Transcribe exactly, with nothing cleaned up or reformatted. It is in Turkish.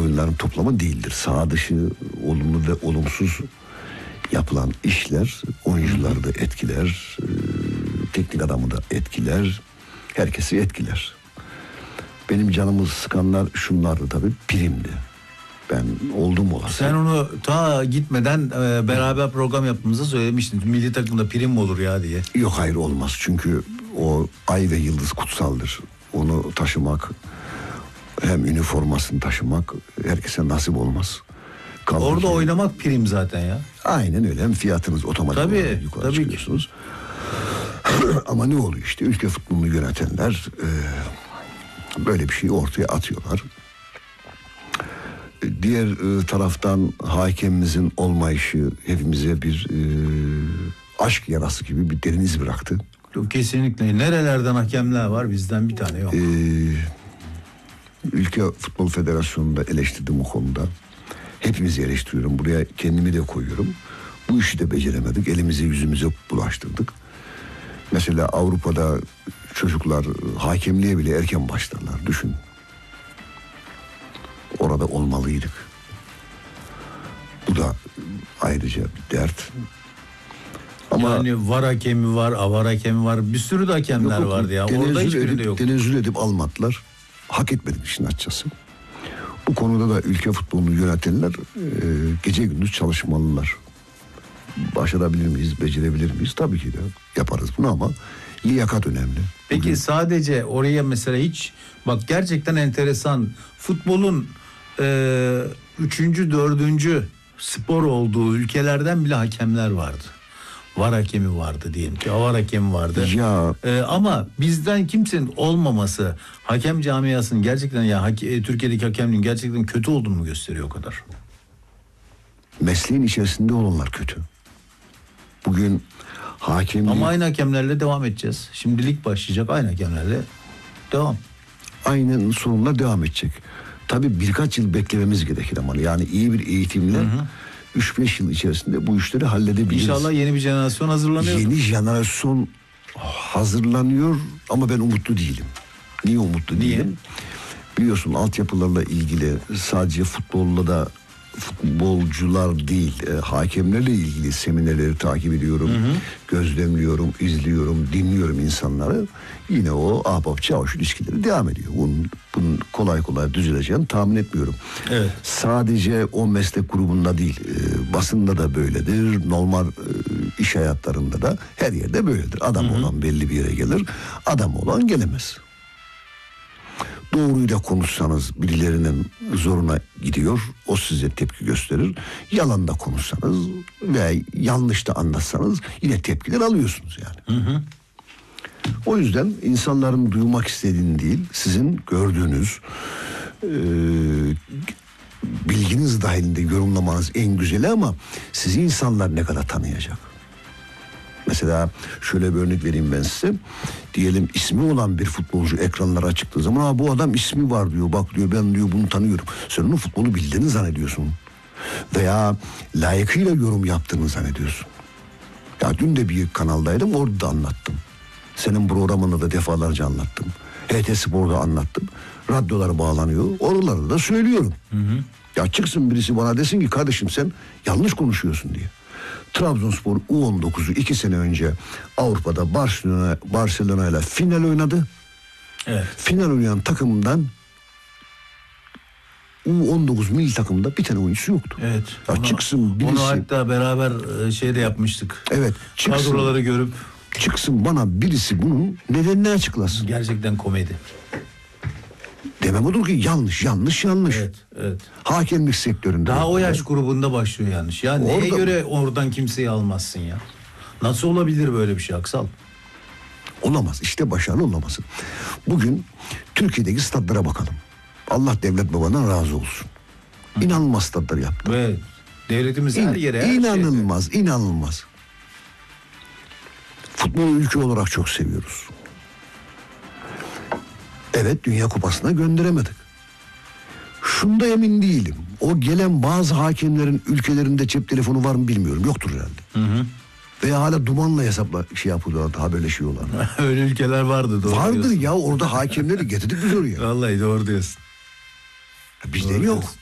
oyunların toplamı değildir. Sağ dışı olumlu ve olumsuz yapılan işler oyuncuları da etkiler, e, teknik adamı da etkiler, herkesi etkiler. Benim canımı sıkanlar şunlardı tabii, primdi. Ben oldum olası. Sen onu ta gitmeden e, beraber program yaptığımızda söylemiştin. Milli takımda prim mi olur ya diye. Yok, hayır, olmaz. Çünkü o ay ve yıldız kutsaldır. Onu taşımak, hem üniformasını taşımak herkese nasip olmaz. Kaldı Orada ki, oynamak prim zaten ya. aynen öyle. Hem fiyatınız otomatik Tabii, olarak yukarı tabii çıkıyorsunuz. Ama ne oluyor işte, ülke futbolunu yönetenler e, böyle bir şeyi ortaya atıyorlar. Diğer e, taraftan hakemimizin olmayışı hepimize bir e, aşk yarası gibi bir derin iz bıraktı. Kesinlikle. Nerelerden hakemler var, bizden bir tane yok. E, Ülke Futbol Federasyonu'nda eleştirdim o konuda. Hepimizi eleştiriyorum. Buraya kendimi de koyuyorum. Bu işi de beceremedik. Elimize yüzümüze bulaştırdık. Mesela Avrupa'da çocuklar hakemliğe bile erken başlarlar. Düşün. Orada olmalıydık. Bu da ayrıca bir dert. Ama yani var hakemi var, avar hakemi var. Bir sürü de hakemler yok, vardı ya. Tenezzül Orada hiçbiri edip, de yok. Tenezzül edip almadılar. Hak etmedik işin açıkçası. Bu konuda da ülke futbolunu yönetenler e, gece gündüz çalışmalılar. Başarabilir miyiz, becerebilir miyiz? Tabii ki de yaparız bunu ama liyakat önemli. Peki Bugün... sadece oraya mesela hiç, bak gerçekten enteresan, futbolun e, üçüncü, dördüncü spor olduğu ülkelerden bile hakemler vardı. Var hakemi vardı diyelim ki, var hakemi vardı. Ya Ee, ama bizden kimsenin olmaması hakem camiasının gerçekten ya hake, Türkiye'deki hakemliğin gerçekten kötü olduğunu mu gösteriyor o kadar? Mesleğin içerisinde olanlar kötü. Bugün hakemliği... Ama aynı hakemlerle devam edeceğiz. Şimdi lig başlayacak, aynı hakemlerle devam. Aynen sorunla devam edecek. Tabii birkaç yıl beklememiz gerekir ama yani iyi bir eğitimle üç beş yıl içerisinde bu işleri halledebiliriz. İnşallah yeni bir jenerasyon hazırlanıyor. Yeni jenerasyon hazırlanıyor ama ben umutlu değilim. Niye umutlu Niye? değilim? Biliyorsun altyapılarla ilgili sadece futbolla da futbolcular değil, e, hakemlerle ilgili seminerleri takip ediyorum, hı hı. gözlemliyorum, izliyorum, dinliyorum insanları. Yine o ahbap çavuş ilişkileri devam ediyor. Bunun, bunun kolay kolay düzeleceğini tahmin etmiyorum. Evet. Sadece o meslek grubunda değil, e, basında da böyledir, normal e, iş hayatlarında da her yerde böyledir. Adam hı hı. olan belli bir yere gelir, adam olan gelemez. Doğruyu da konuşsanız birilerinin zoruna gidiyor. O size tepki gösterir. Yalan da konuşsanız veya yanlış da anlatsanız yine tepkiler alıyorsunuz yani. Hı hı. O yüzden insanların duymak istediğini değil, sizin gördüğünüz e, bilginiz dahilinde yorumlamanız en güzeli ama sizi insanlar ne kadar tanıyacak? Mesela şöyle bir örnek vereyim ben size. Diyelim ismi olan bir futbolcu ekranlara çıktığı zaman ha bu adam ismi var diyor. Bak diyor ben diyor bunu tanıyorum. Sen onun futbolu bildiğini zannediyorsun. Veya layıkıyla yorum yaptığını zannediyorsun. Ya dün de bir kanaldaydım, orada da anlattım. Senin programında da defalarca anlattım. H T Spor'da anlattım. Radyolar bağlanıyor. Oralarda da söylüyorum. Hı hı. Ya çıksın birisi bana desin ki kardeşim sen yanlış konuşuyorsun diye. Trabzonspor U on dokuzu iki sene önce Avrupa'da Barcelona Barcelona ile final oynadı. Evet. Final oynayan takımdan U on dokuz milli takımda bir tane oyuncusu yoktu. Evet. Ya onu, çıksın birisi. Onu hatta beraber şeyde yapmıştık. Evet. Çıksın, kadroları görüp. Çıksın bana birisi bunun nedenini açıklasın. Gerçekten komedi. Demek odur ki yanlış, yanlış, yanlış. Evet, evet. Hakemlik sektöründe. Daha o yaş grubunda başlıyor yanlış. Ya neye Orada... göre oradan kimseyi almazsın ya? Nasıl olabilir böyle bir şey Aksal? Olamaz. İşte başarılı olamazsın. Bugün Türkiye'deki stadlara bakalım. Allah devlet babadan razı olsun. İnanılmaz stadlar yaptı. Ve devletimiz İn, her yere her inanılmaz, şeyde. inanılmaz. Futbolu ülke olarak çok seviyoruz. Evet, Dünya Kupası'na gönderemedik. Şunda emin değilim. O gelen bazı hakemlerin ülkelerinde cep telefonu var mı bilmiyorum. Yoktur herhalde. Hı hı. Veya hala dumanla hesapla şey yapıyorlar, haberleşiyorlar. Öyle ülkeler vardı. Doğru Vardır diyorsun. ya, orada hakemleri getirdik biz oraya. Vallahi doğru diyorsun. Bizde doğru yok. Diyorsun.